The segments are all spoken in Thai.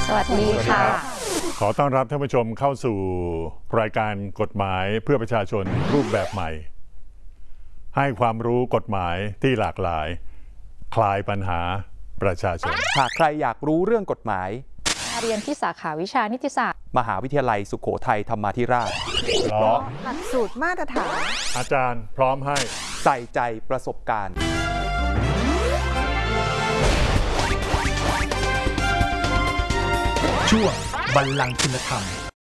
สวัสดีค่ะขอต้อนรับท่านผู้ชมเข้าสู่รายการกฎหมายเพื่อประชาชนรูปแบบใหม่ให้ความรู้กฎหมายที่หลากหลายคลายปัญหาประชาชนหากใครอยากรู้เรื่องกฎหมายเรียนที่สาขาวิชานิติศาสตร์มหาวิทยาลัยสุโขทัยธรรมาธิราชเพราะหลักสูตรมาตรฐานอาจารย์พร้อมให้ใส่ใจประสบการณ์ช่วงบัลลังก์คุณธรรม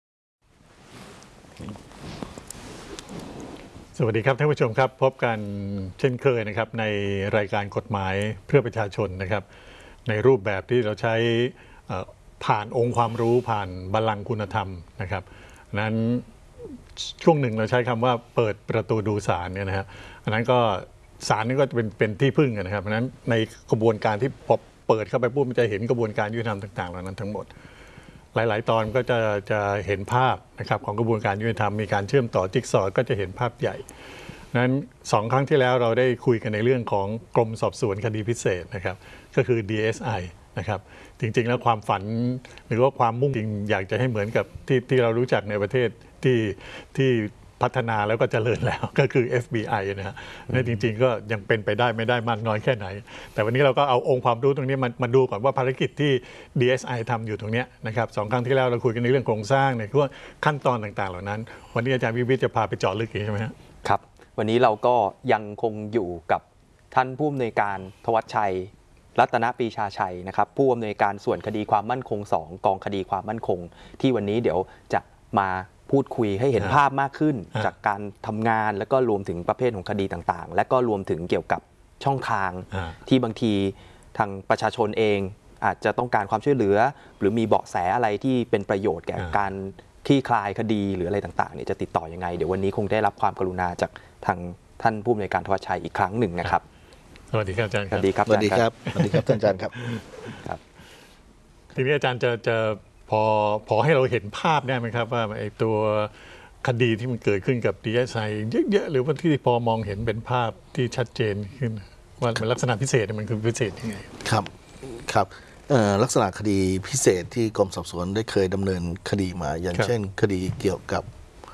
สวัสดีครับท่านผู้ชมครับพบกันเช่นเคยนะครับในรายการกฎหมายเพื่อประชาชนนะครับในรูปแบบที่เราใช้ผ่านองค์ความรู้ผ่านบัลลังก์คุณธรรมนะครับนั้นช่วงหนึ่งเราใช้คำว่าเปิดประตูดูศาลเนี่ยนะครับอันนั้นก็ศาลนี่ก็เป็นที่พึ่งนะครับเพราะนั้นในกระบวนการที่พอเปิดเข้าไปปุ๊บมันจะเห็นกระบวนการยุติธรรมต่างๆเหล่านั้นทั้งหมดหลายๆตอนก็จะเห็นภาพนะครับของกระบวนการยุติธรรมมีการเชื่อมต่อจิ๊กซอว์ก็จะเห็นภาพใหญ่นั้น2 ครั้งที่แล้วเราได้คุยกันในเรื่องของกรมสอบสวนคดีพิเศษนะครับก็คือ DSI นะครับจริงๆแล้วความฝันหรือว่าความมุ่งจริงอยากจะให้เหมือนกับที่เรารู้จักในประเทศที่พัฒนาแล้วก็เจริญแล้วก็คือ FBI นะฮะและจริงๆก็ยังเป็นไปได้ไม่ได้มากน้อยแค่ไหนแต่วันนี้เราก็เอาองค์ความรู้ตรงนี้มาดูก่อนว่าภารกิจที่ DSI ทำอยู่ตรงนี้นะครับ2 ครั้งที่แล้วเราคุยกันในเรื่องโครงสร้างในพวกขั้นตอนต่างๆเหล่านั้นวันนี้อาจารย์วิวิทย์จะพาไปเจาะลึกอีกใช่ไหมครับครับวันนี้เราก็ยังคงอยู่กับท่านผู้อำนวยการธวัชชัยรัตนปรีชาชัยนะครับผู้อำนวยการส่วนคดีความมั่นคง2กองคดีความมั่นคงที่วันนี้เดี๋ยวจะมาพูดคุยให้เห็นภาพมากขึ้นจากการทำงานแล้วก็รวมถึงประเภทของคดีต่างๆและก็รวมถึงเกี่ยวกับช่องทางที่บางทีทางประชาชนเองอาจจะต้องการความช่วยเหลือหรือมีเบาะแสอะไรที่เป็นประโยชน์แก่การคลี่คลายคดีหรืออะไรต่างๆเนี่ยจะติดต่อยังไงเดี๋ยววันนี้คงได้รับความกรุณาจากทางท่านผู้อำนวยการธวัชชัยอีกครั้งหนึ่งนะครับสวัสดีครับอาจารย์สวัสดีครับสวัสดีครับสวัสดีครับท่านอาจารย์ครับทีนี้อาจารย์จะพอให้เราเห็นภาพได้ไหมครับว่าไอ้ตัวคดีที่มันเกิดขึ้นกับ DSI เยอะๆหรือว่าที่พอมองเห็นเป็นภาพที่ชัดเจนขึ้นว่ามันลักษณะพิเศษมันคือพิเศษยังไงครับลักษณะคดีพิเศษที่กรมสอบสวนได้เคยดำเนินคดีมาอย่างเช่นคดีเกี่ยวกับ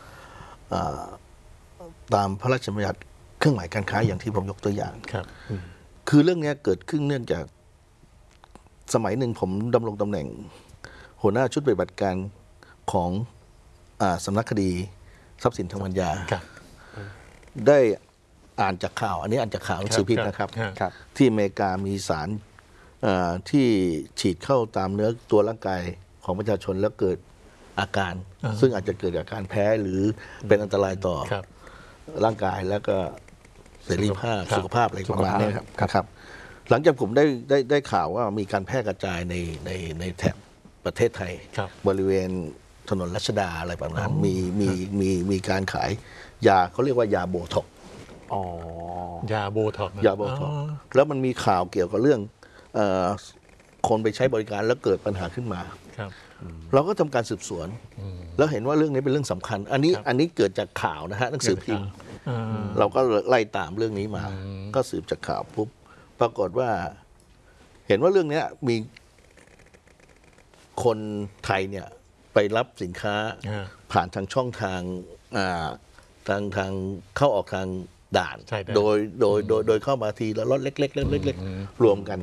ตามพระราชบัญญัติเครื่องหมายการค้าอย่างที่ผมยกตัวอย่างคือเรื่องนี้เกิดขึ้นเนื่องจากสมัยหนึ่งผมดำรงตำแหน่งหัวหน้าชุดปฏิบัติการของสำนักคดีทรัพย์สินทางปัญญาได้อ่านจากข่าวอันนี้อ่านจากข่าวหนังสือพิมพ์นะครับที่อเมริกามีสารที่ฉีดเข้าตามเนื้อตัวร่างกายของประชาชนแล้วเกิดอาการซึ่งอาจจะเกิดจากการแพ้หรือเป็นอันตรายต่อร่างกายแล้วก็เสรีภาพสุขภาพอะไรประมาณนี้ครับหลังจากผมได้ข่าวว่ามีการแพร่กระจายในแถบประเทศไทยบริเวณถนนรัชดาอะไรประมาณนั้นมีการขายยาเขาเรียกว่ายาโบท็อกยาโบท็อกแล้วมันมีข่าวเกี่ยวกับเรื่องคนไปใช้บริการแล้วเกิดปัญหาขึ้นมาเราก็ทำการสืบสวนแล้วเห็นว่าเรื่องนี้เป็นเรื่องสำคัญอันนี้เกิดจากข่าวนะฮะหนังสือพิมพ์เราก็ไล่ตามเรื่องนี้มาก็สืบจากข่าวปุ๊บปรากฏว่าเห็นว่าเรื่องนี้มีคนไทยเนี่ยไปรับสินค้าผ่านทางช่องทางเข้าออกทางด่านโดยเข้ามาทีละรถเล็กๆรวมกัน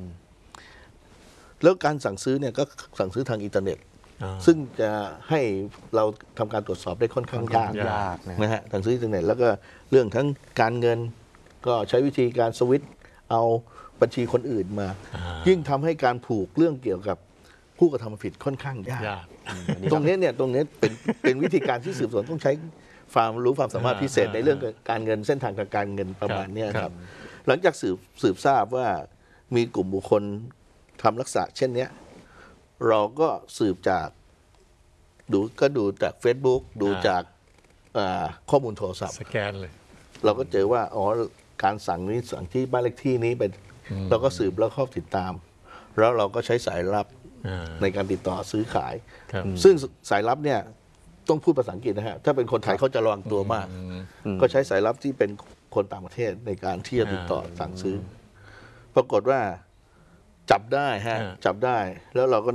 แล้วการสั่งซื้อเนี่ยก็สั่งซื้อทางอินเทอร์เน็ตซึ่งจะให้เราทำการตรวจสอบได้ค่อนข้างยากนะฮะสั่งซื้ออินเทอร์เน็ตแล้วก็เรื่องทั้งการเงินก็ใช้วิธีการสวิตช์เอาบัญชีคนอื่นมายิ่งทำให้การผูกเรื่องเกี่ยวกับผู้กระทำผิดค่อนข้างยากตรงนี้เป็นวิธีการที่สืบสวนต้องใช้ความรู้ความสามารถพิเศษในเรื่องการเงินเส้นทางการเงินประมาณนี้ครับหลังจากสืบทราบว่ามีกลุ่มบุคคลทำลักษณะเช่นนี้เราก็สืบจากดูจาก Facebook ดูจากข้อมูลโทรศัพท์สแกนเลยเราก็เจอว่าการสั่งนี้สั่งที่บ้านเลขที่นี้เป็นเราก็สืบแล้วเข้าติดตามแล้วเราก็ใช้สายลับในการติดต่อซื้อขายซึ่งสายลับเนี่ยต้องพูดภาษาอังกฤษนะฮะถ้าเป็นคนไทยเขาจะระวังตัวมากก็ใช้สายลับที่เป็นคนต่างประเทศในการที่จะติดต่อสั่งซื้อปรากฏว่าจับได้แล้วเราก็นัด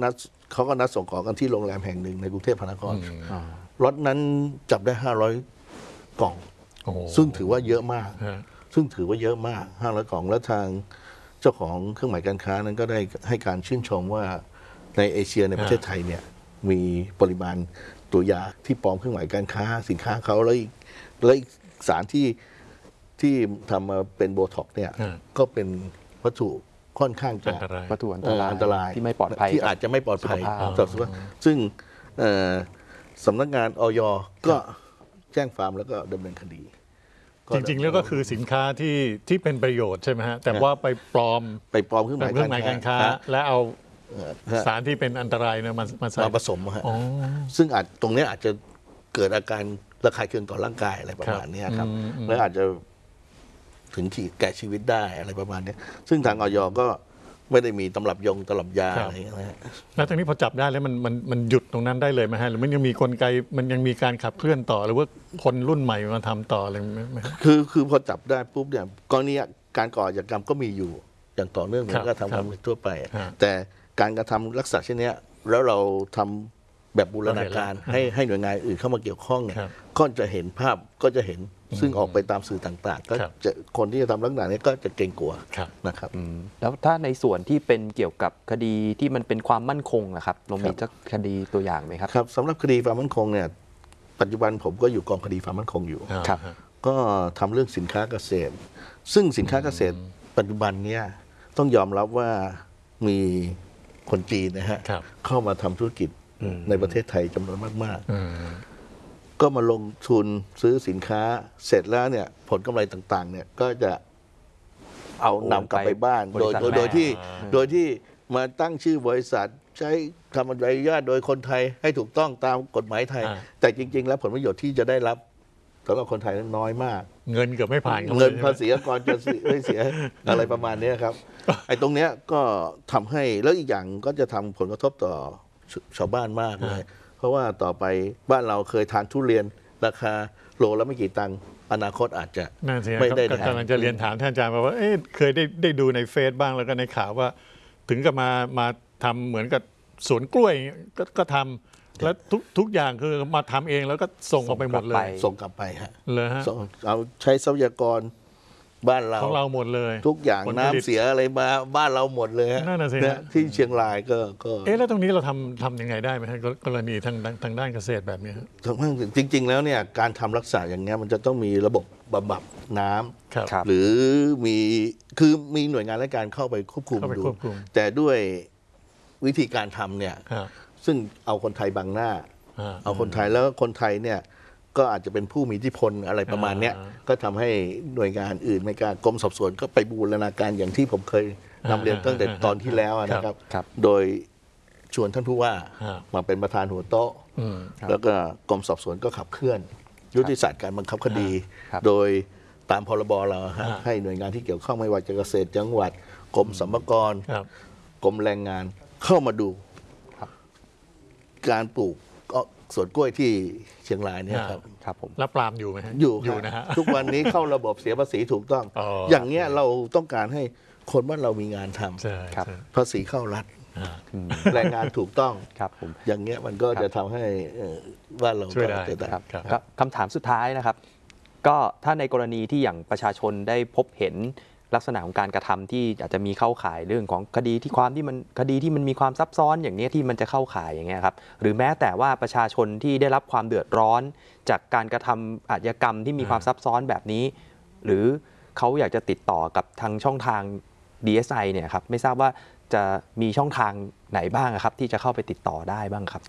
เขาก็นัดส่งของกันที่โรงแรมแห่งหนึ่งในกรุงเทพมหานครอ่าล็อตนั้นจับได้500 กล่องโอ้โหซึ่งถือว่าเยอะมากฮะ 500 กล่องแล้วทางเจ้าของเครื่องหมายการค้านั้นก็ได้ให้การชื่นชมว่าในเอเชียในประเทศไทยเนี่ยมีปริมาณตัวยาที่ปลอมเครื่องหมายการค้าสินค้าเขาแล้วอีกสารที่ทำมาเป็นโบท็อกซ์เนี่ยฮะก็เป็นวัตถุค่อนข้างจะอันตรายวัตถุอันอันตรายที่ไม่ปลอดภัยที่อาจจะไม่ปลอดภัยสุขภาพต่อสุขภาพซึ่งสำนักงานอย ก็แจ้งความแล้วก็ดำเนินคดีก็จริงๆแล้วก็คือสินค้าที่เป็นประโยชน์ใช่ไหมฮะแต่ว่าไปปลอมไปปลอมเครื่องหเป็มาน ยเครื่องหมายการค้า และเอาฮะสารที่เป็นอันตรายเนี่ยมาใส่มาผสมฮะอ๋อซึ่งตรงเนี้ยอาจจะเกิดอาการระคายเคืองต่อร่างกายอะไรประมาณเนี้ยครับอืมและอาจจะถึงขีดแก่ชีวิตได้อะไรประมาณเนี้ยซึ่งทางอยก็ไม่ได้มีตำรับตำรับยาอะไรอย่างเงี้ยนะฮะแล้วตรงนี้พอจับได้แล้วมันหยุดตรงนั้นได้เลยไหมฮะหรือมันยังมีกลไกมันยังมีการขับเคลื่อนต่อหรือว่าคนรุ่นใหม่มาทำต่ออะไรไหมฮะคือพอจับได้ปุ๊บเนี่ยกรณีการก่ออาชญากรรมก็มีอยู่อย่างต่อเนื่องเหมือนครักับบ ทำความผิดทั่วไปฮะแต่การกระทำลักษณะเช่นเนี้ยแล้วเราทำแบบบูรณาการให้หน่วยงานอื่นเข้ามาเกี่ยวข้องเนี่ยครับก็จะเห็นภาพก็จะเห็นซึ่งออกไปตามสื่อต่างๆ ก็ครับจะคนที่จะทำลักษณะนี้ก็จะเกรงกลัวครับนะครับแล้วถ้าในส่วนที่เป็นเกี่ยวกับคดีที่มันเป็นความมั่นคงนะครับเรามีสักคดีตัวอย่างไหมครับครับสำหรับคดีความมั่นคงเนี่ยปัจจุบันผมก็อยู่กองคดีความมั่นคงอยู่ครับก็ทำเรื่องสินค้าเกษตร ซึ่งสินค้าเกษตรปัจจุบันเนี่ยต้องยอมรับว่ามีคนจีนนะฮะครับเข้ามาทำธุรกิจในประเทศไทยจำนวนมากอืมๆ ก็มาลงทุนซื้อสินค้าเสร็จแล้วเนี่ยผลกำไรต่างๆเนี่ยก็จะเอานำกลับไปบ้านบริษัทโดยที่แม่โดยที่มาตั้งชื่อบริษัทใช้ทำใบอนุญาตโดยคนไทยให้ถูกต้องตามกฎหมายไทย แต่จริง ๆ แล้วผลประโยชน์ที่จะได้รับสำหรับคนไทยนั้นน้อยมากเงินเกือบไม่ผ่านข้เงินลยภาษีอากรจะไม่เสียอะไรประมาณเนี้ยครับ ไอ้ตรงเนี้ยก็ทำให้แล้วอีกอย่างก็จะทำผลกระทบต่อชาวบ้านมากเลย เพราะว่าต่อไปบ้านเราเคยทานทุเรียนราคาโลละไม่กี่ตังค์อนาคตอาจจะนั่นสิไม่ได้ก็ทานกำลังจะเรียนถามท่านอาจารย์มาว่าเอ๊ะเคยได้ดูในเฟซบ้างแล้วก็ในข่าวว่า ถึงกับมาทำเหมือนกับสวนกล้วยอย่างเงี้ยก็ทำแล้วทุกอย่างคือมาทำเองแล้วก็ส่งออกไปหมดเลส่งกลับยไปส่งกลับไปฮะเลยฮะส่งเอาใช้ทรัพยากรบ้านเราของเราหมดเลยทุกอย่างผลผน้ำลิตเสียอะไรมาบ้านเราหมดเลยฮะนั่นน่ะสิฮะเนี่ยที่เชียงรายก็เอ๊ะแล้วตรงนี้เราทำยังไงได้ไหมฮะกรณีทางด้านเกษตรแบบนี้ฮะจริง ๆ แล้วเนี่ยการทำรักษาอย่างเงี้ยมันจะต้องมีระบบบำบัดน้ำครับครับหรือมีหน่วยงานราชการเข้าไปควบคุมเข้าไปดูควบคุมแต่ด้วยวิธีการทำเนี่ยฮะซึ่งเอาคนไทยบังหน้าฮะเอาคนไทยแล้วคนไทยเนี่ยก็อาจจะเป็นผู้มีอิทธิพลอะไรประมาณเนี้ยอ่าก็ทำให้หน่วยงานอื่นไม่กล้ากรมสอบสวนก็ไปบูรณาการอย่างที่ผมเคยนำเรียนตั้งแต่ตอนที่แล้วนะครับครับโดยชวนท่านผู้ว่าฮะมาเป็นประธานหัวโต๊ะอืมแล้วก็กรมสอบสวนก็ขับเคลื่อน ยุทธศาสตร์การบังคับคดีครับโดยตามพรบเราฮะอ่าให้หน่วยงานที่เกี่ยวข้องไม่ว่าจะเกษตรจังหวัดกรมสรรพากรครับกรมแรงงานเข้ามาดูครับการปลูกสวนกล้วยที่เชียงรายเนี่ยครับครับผมแล้วปรามอยู่ไหมฮะอยู่อยู่ฮะนะฮะทุกวันนี้เข้าระบบเสียภาษีถูกต้องอ๋อออย่างเงี้ยเราต้องการให้คนบ้านเรามีงานทำใช่ครับใช่ภาษีเข้ารัฐอ่าแรงงานถูกต้องครับผมอย่างเงี้ยมันก็จะทำให้บ้านเราช่วยได้ก็จะครับครับก็คำถามสุดท้ายนะครับ ก็ถ้าในกรณีที่อย่างประชาชนได้พบเห็นลักษณะของการกระทำที่อาจจะมีเข้าข่ายเรื่องของคดีที่มันมีความซับซ้อนอย่างนี้ที่มันจะเข้าข่ายอย่างเงี้ยครับหรือแม้แต่ว่าประชาชนที่ได้รับความเดือดร้อน จากการกระทำอาชญากรรมที่มีความซับซ้อนแบบนี้ หรือเขาอยากจะติดต่อกับทางช่องทาง DSI เนี่ยครับไม่ทราบว่าจะมีช่องทางไหนบ้างครับที่จะเข้าไปติดต่อได้บ้างครับ